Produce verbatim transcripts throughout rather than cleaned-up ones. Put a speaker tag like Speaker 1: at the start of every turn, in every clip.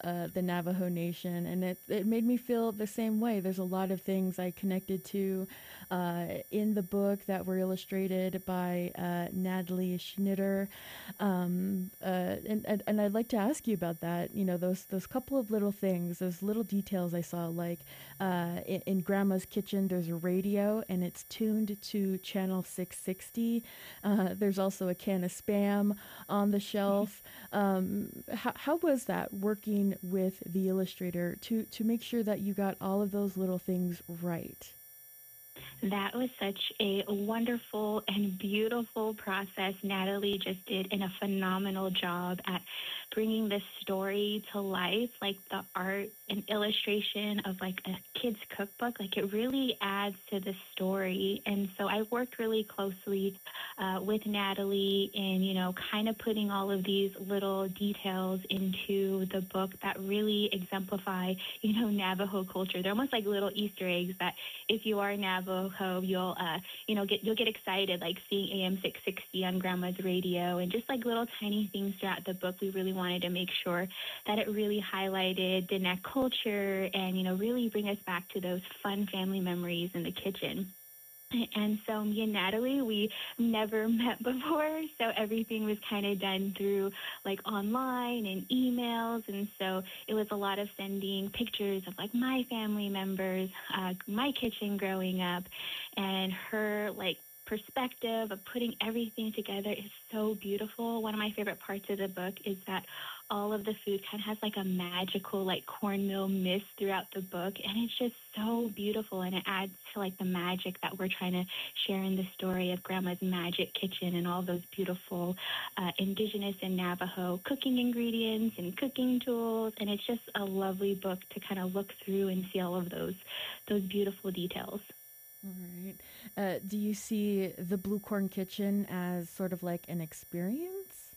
Speaker 1: uh, the Navajo Nation, and it, it made me feel the same way. There's a lot of things I connected to uh, in the book that were illustrated by uh, Natalie Schnitter, um, uh, and, and and I'd like to ask you about that. You know, those those couple of little things, those little details I saw, like uh, in, in Grandma's kitchen, there's a radio and it's tuned to channel six sixty. Uh, there's also a can of Spam on the shelf. Um, how, how was that working with the illustrator to, to make sure that you got all of those little things right?
Speaker 2: That was such a wonderful and beautiful process. Natalie just did an, a phenomenal job at bringing this story to life, like the art and illustration of like a kid's cookbook. Like it really adds to the story. And so I worked really closely uh, with Natalie in, you know, kind of putting all of these little details into the book that really exemplify, you know, Navajo culture. They're almost like little Easter eggs that if you are Navajo, you'll, uh, you know, get you'll get excited, like seeing A M six sixty on Grandma's radio, and just like little tiny things throughout the book. We really wanted to make sure that it really highlighted Diné culture and, you know, really bring us back to those fun family memories in the kitchen. And so me and Natalie, we never met before, so everything was kind of done through like online and emails. And so it was a lot of sending pictures of like my family members, uh, my kitchen growing up, and her like perspective of putting everything together is so beautiful. One of my favorite parts of the book is that all of the food kind of has like a magical like cornmeal mist throughout the book, and it's just so beautiful, and it adds to like the magic that we're trying to share in the story of Grandma's magic kitchen and all those beautiful uh, indigenous and Navajo cooking ingredients and cooking tools. And it's just a lovely book to kind of look through and see all of those those beautiful details.
Speaker 1: All right. Uh, do you see the Blue Corn Kitchen as sort of like an experience?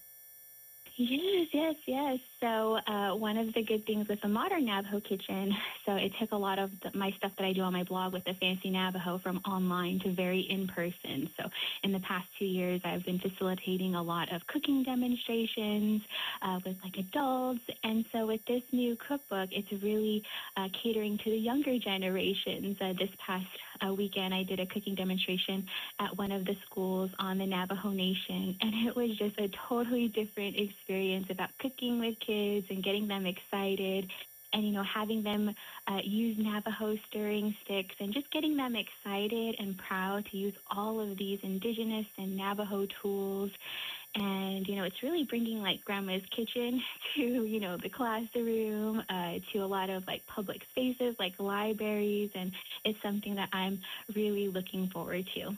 Speaker 2: Yes, yes, yes. So uh, one of the good things with the modern Navajo kitchen, so it took a lot of the, my stuff that I do on my blog with the Fancy Navajo from online to very in-person. So in the past two years, I've been facilitating a lot of cooking demonstrations uh, with like adults. And so with this new cookbook, it's really uh, catering to the younger generations. Uh, this past uh, weekend, I did a cooking demonstration at one of the schools on the Navajo Nation, and it was just a totally different experience about cooking with kids and getting them excited, and, you know, having them uh, use Navajo stirring sticks and just getting them excited and proud to use all of these indigenous and Navajo tools. And, you know, it's really bringing like Grandma's kitchen to, you know, the classroom, uh, to a lot of like public spaces like libraries. And it's something that I'm really looking forward to.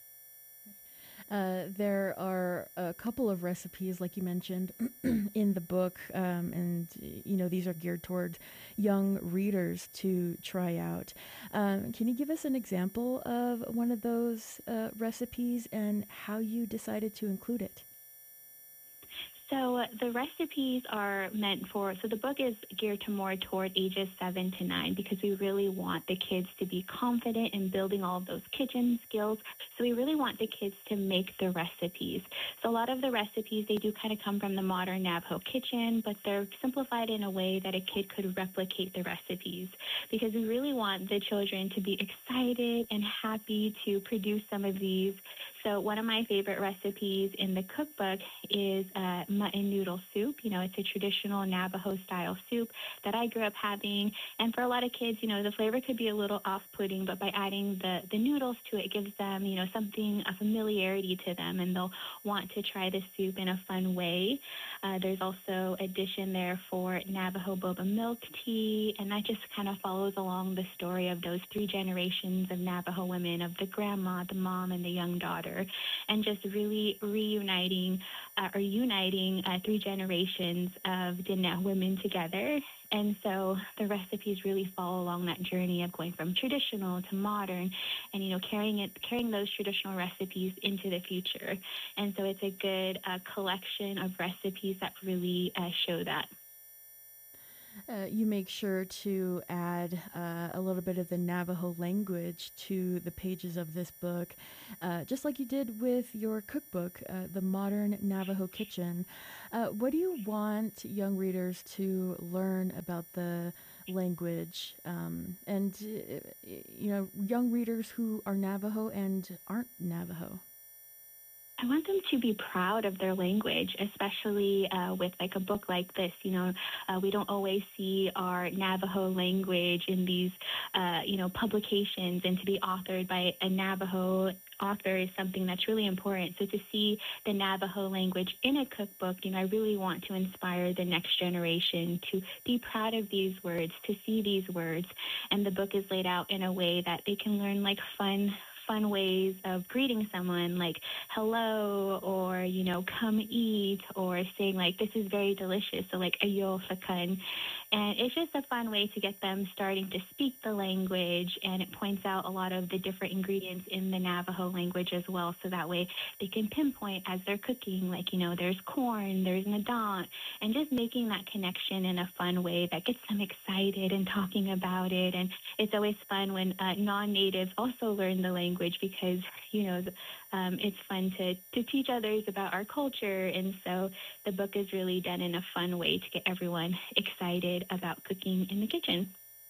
Speaker 1: Uh, there are a couple of recipes, like you mentioned, in the book, um, and you know these are geared towards young readers to try out. Um, can you give us an example of one of those uh, recipes and how you decided to include it?
Speaker 2: So uh, the recipes are meant for, so the book is geared to more toward ages seven to nine because we really want the kids to be confident in building all of those kitchen skills. So we really want the kids to make the recipes. So a lot of the recipes, they do kind of come from the modern Navajo kitchen, but they're simplified in a way that a kid could replicate the recipes because we really want the children to be excited and happy to produce some of these. So one of my favorite recipes in the cookbook is uh, mutton noodle soup. You know, it's a traditional Navajo-style soup that I grew up having. And for a lot of kids, you know, the flavor could be a little off-putting, but by adding the, the noodles to it, it gives them, you know, something, a familiarity to them, and they'll want to try the soup in a fun way. Uh, there's also a dish in there for Navajo boba milk tea, and that just kind of follows along the story of those three generations of Navajo women, of the grandma, the mom, and the young daughter, and just really reuniting uh, or uniting uh, three generations of Diné women together. And so the recipes really follow along that journey of going from traditional to modern, and, you know, carrying it, carrying those traditional recipes into the future. And so it's a good uh, collection of recipes that really uh, show that.
Speaker 1: Uh, you make sure to add uh, a little bit of the Navajo language to the pages of this book, uh, just like you did with your cookbook, uh, The Modern Navajo Kitchen. Uh, what do you want young readers to learn about the language um, and, uh, you know, young readers who are Navajo and aren't Navajo?
Speaker 2: I want them to be proud of their language, especially uh, with like a book like this. You know, uh, we don't always see our Navajo language in these, uh, you know, publications, and to be authored by a Navajo author is something that's really important. So to see the Navajo language in a cookbook, you know, I really want to inspire the next generation to be proud of these words, to see these words. And the book is laid out in a way that they can learn like fun fun ways of greeting someone, like hello, or, you know, come eat, or saying like, this is very delicious, so like ayo fakan. And it's just a fun way to get them starting to speak the language, and it points out a lot of the different ingredients in the Navajo language as well, so that way they can pinpoint as they're cooking, like, you know, there's corn, there's nadant, and just making that connection in a fun way that gets them excited and talking about it. And it's always fun when uh, non-natives also learn the language, because, you know, um, it's fun to, to teach others about our culture. And so the book is really done in a fun way to get everyone excited about cooking in the kitchen.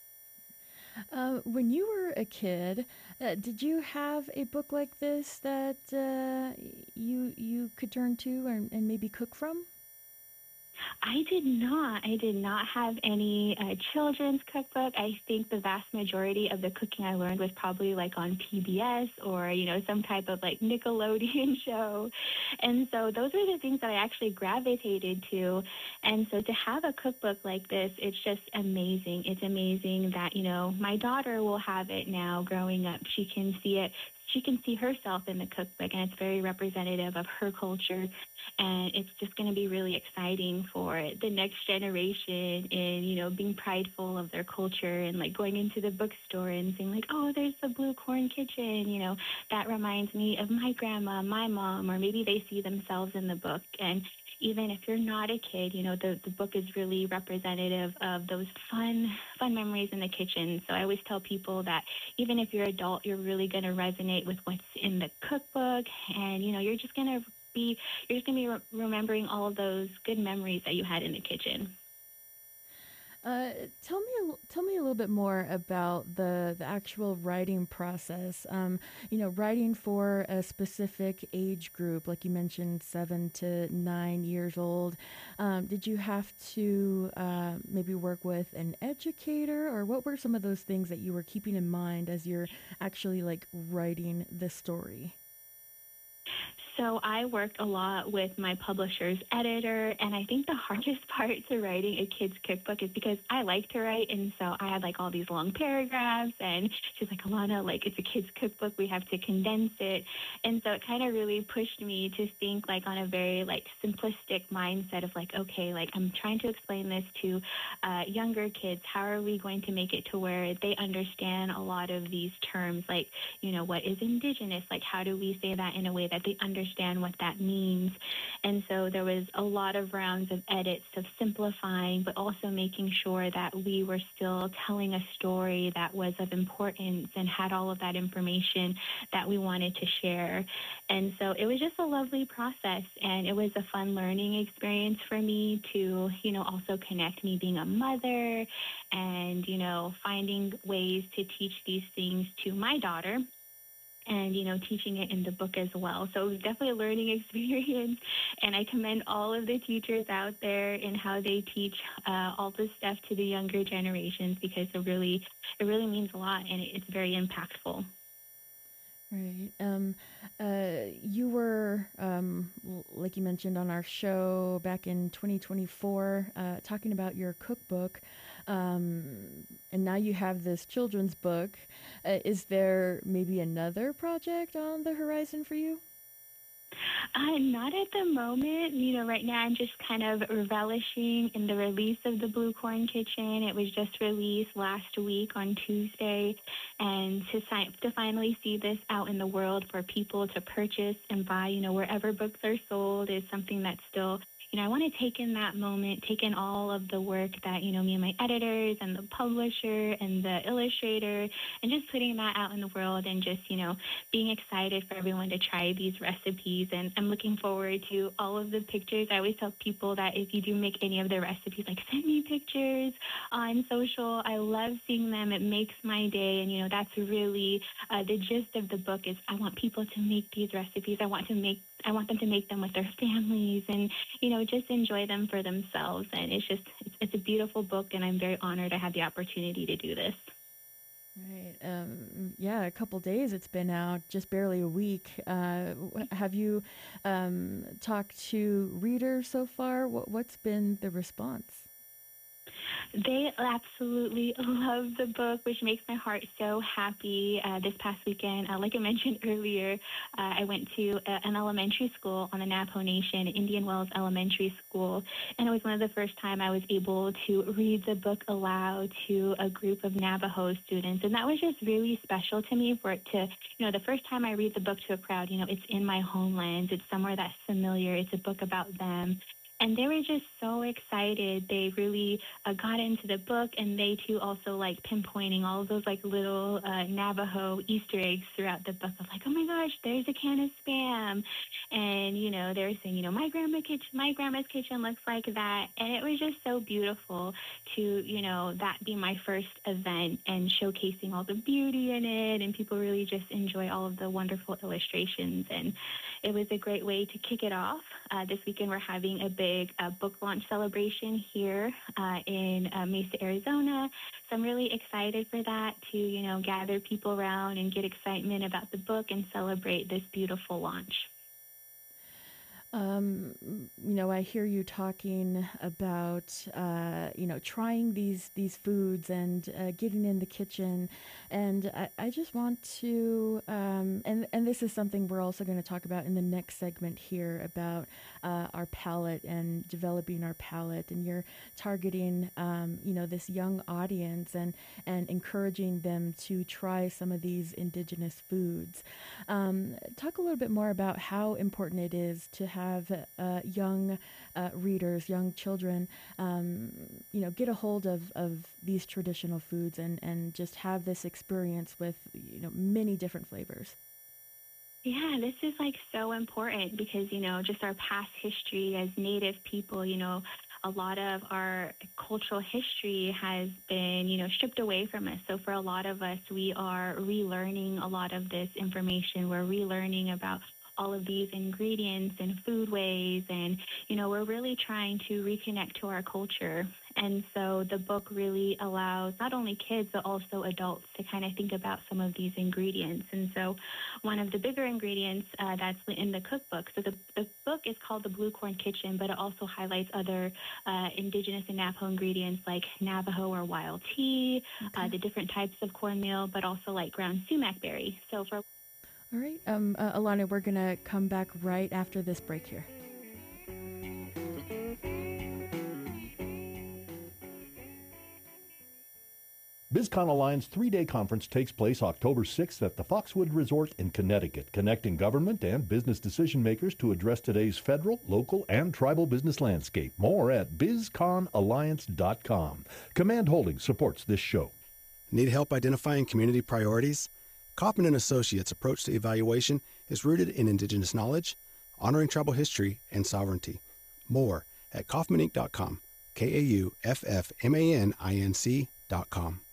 Speaker 1: Uh, when you were a kid, uh, did you have a book like this that uh, you you could turn to and, and maybe cook from?
Speaker 2: I did not. I did not have any uh, children's cookbook. I think the vast majority of the cooking I learned was probably like on P B S or, you know, some type of like Nickelodeon show. And so those are the things that I actually gravitated to. And so to have a cookbook like this, it's just amazing. It's amazing that, you know, my daughter will have it now growing up. She can see it. She can see herself in the cookbook, and it's very representative of her culture. And it's just going to be really exciting for the next generation in, you know, being prideful of their culture, and like going into the bookstore and saying like, oh, there's the Blue Corn Kitchen. You know, that reminds me of my grandma, my mom, or maybe they see themselves in the book. And even if you're not a kid, you know, the, the book is really representative of those fun, fun memories in the kitchen. So I always tell people that even if you're an adult, you're really going to resonate with what's in the cookbook. And, you know, you're just going to be, you're just going to be re- remembering all of those good memories that you had in the kitchen.
Speaker 1: Uh, tell me, a- tell me a little bit more about the the actual writing process. Um, you know, writing for a specific age group, like you mentioned, seven to nine years old. Um, did you have to uh, maybe work with an educator, or what were some of those things that you were keeping in mind as you're actually like writing the story?
Speaker 2: So I worked a lot with my publisher's editor, and I think the hardest part to writing a kid's cookbook is because I like to write, and so I had like all these long paragraphs, and she's like, Alana, like it's a kid's cookbook, we have to condense it. And so it kind of really pushed me to think like on a very like simplistic mindset of like, okay, like I'm trying to explain this to uh, younger kids. How are we going to make it to where they understand a lot of these terms, like, you know, what is indigenous? Like, how do we say that in a way that they understand what that means? And so there was a lot of rounds of edits of simplifying, but also making sure that we were still telling a story that was of importance and had all of that information that we wanted to share. And so it was just a lovely process, and it was a fun learning experience for me to, you know, also connect me being a mother and, you know, finding ways to teach these things to my daughter, and, you know, teaching it in the book as well. So it was definitely a learning experience, and I commend all of the teachers out there in how they teach uh, all this stuff to the younger generations, because it really, it really means a lot, and it's very impactful.
Speaker 1: Right. Um, uh, you were, um, l- like you mentioned on our show back in twenty twenty-four, uh, talking about your cookbook, um, and now you have this children's book. Uh, is there maybe another project on the horizon for you?
Speaker 2: Uh, not at the moment. You know, right now I'm just kind of relishing in the release of the Blue Corn Kitchen. It was just released last week on Tuesday, and to si- to finally see this out in the world for people to purchase and buy, you know, wherever books are sold is something that's still, you know, I want to take in that moment, take in all of the work that, you know, me and my editors and the publisher and the illustrator, and just putting that out in the world and just, you know, being excited for everyone to try these recipes. And I'm looking forward to all of the pictures. I always tell people that if you do make any of the recipes, like send me pictures on social. I love seeing them. It makes my day. And, you know, that's really uh, the gist of the book is I want people to make these recipes. I want to make I want them to make them with their families and, you know, just enjoy them for themselves. And it's just, it's, it's a beautiful book, and I'm very honored I had the opportunity to do this.
Speaker 1: Right. Um, yeah, a couple days it's been out, just barely a week. Uh, have you um, talked to readers so far? What, what's been the response?
Speaker 2: They absolutely love the book, which makes my heart so happy. Uh, this past weekend, uh, like I mentioned earlier, uh, I went to a, an elementary school on the Navajo Nation, Indian Wells Elementary School, and it was one of the first time I was able to read the book aloud to a group of Navajo students, and that was just really special to me for it to, you know, the first time I read the book to a crowd, you know, it's in my homeland, it's somewhere that's familiar, it's a book about them. And they were just so excited. They really uh, got into the book, and they too also like pinpointing all of those like little uh, Navajo Easter eggs throughout the book of like, oh my gosh, there's a can of Spam, and you know they're saying, you know, my grandma kitchen, my grandma's kitchen looks like that, and it was just so beautiful to, you know, that be my first event and showcasing all the beauty in it, and people really just enjoy all of the wonderful illustrations, and it was a great way to kick it off. Uh, this weekend we're having a big Uh, book launch celebration here uh, in uh, Mesa, Arizona. So I'm really excited for that to, you know, gather people around and get excitement about the book and celebrate this beautiful launch.
Speaker 1: Um, you know, I hear you talking about, uh, you know, trying these these foods and uh, getting in the kitchen, and I, I just want to, um, and and this is something we're also going to talk about in the next segment here about uh, our palate and developing our palate, and you're targeting, um, you know, this young audience and and encouraging them to try some of these indigenous foods. Um, talk a little bit more about how important it is to have have uh, young uh, readers, young children, um, you know, get a hold of, of these traditional foods and, and just have this experience with, you know, many different flavors.
Speaker 2: Yeah, this is like so important because, you know, just our past history as Native people, you know, a lot of our cultural history has been, you know, stripped away from us. So for a lot of us, we are relearning a lot of this information. We're relearning about all of these ingredients and foodways, and, you know, we're really trying to reconnect to our culture. And so the book really allows not only kids, but also adults to kind of think about some of these ingredients. And so one of the bigger ingredients uh, that's in the cookbook, so the, the book is called The Blue Corn Kitchen, but it also highlights other uh, indigenous and Navajo ingredients like Navajo or wild tea, okay. uh, the different types of cornmeal, but also like ground sumac berry. So for
Speaker 1: All right, um, uh, Alana, we're going to come back right after this break here.
Speaker 3: BizCon Alliance three-day conference takes place October sixth at the Foxwood Resort in Connecticut, connecting government and business decision makers to address today's federal, local, and tribal business landscape. More at biz con alliance dot com. Command Holdings supports this show.
Speaker 4: Need help identifying community priorities? Kaufman and Associates' approach to evaluation is rooted in indigenous knowledge, honoring tribal history, and sovereignty. More at kaufman inc dot com, K A U F F M A N I N C dot com.